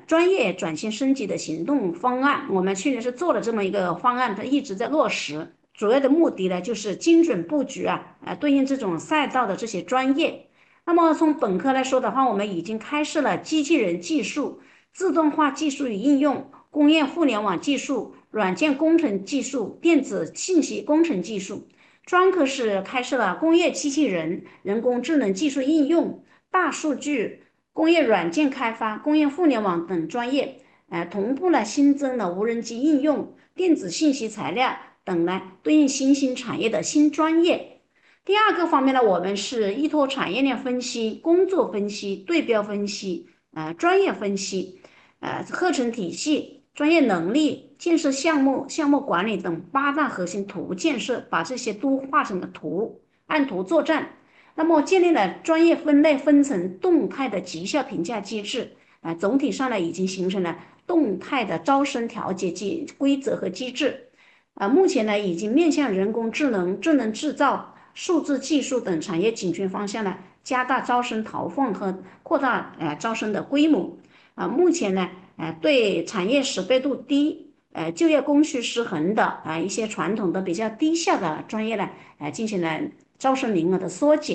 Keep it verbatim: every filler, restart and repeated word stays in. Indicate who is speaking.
Speaker 1: 专业转型升级的行动方案。我们去年是做了这么一个方案，它一直在落实。主要的目的呢，就是精准布局啊，呃，对应这种赛道的这些专业。那么从本科来说的话，我们已经开设了机器人技术、自动化技术与应用、工业互联网技术、软件工程技术、电子信息工程技术。专科是开设了工业机器人、人工智能技术应用、大数据、工业软件开发、工业互联网等专业。呃，同步呢新增了无人机应用、电子信息材料等呢对应新兴产业的新专业。第二个方面呢，我们是依托产业链分析、工作分析、对标分析、呃专业分析、呃课程体系、专业能力、建设项目、项目管理等八大核心图建设，把这些都画成了图，按图作战。那么建立了专业分类分层动态的绩效评价机制，啊、呃，总体上呢已经形成了动态的招生调节机规则和机制。啊、呃，目前呢已经面向人工智能、智能制造、数字技术等产业紧缺方向呢，加大招生投放和扩大呃招生的规模。啊、呃，目前呢，呃，对产业识别度低、呃就业供需失衡的啊、呃、一些传统的比较低效的专业呢，呃进行了招生名额的缩减。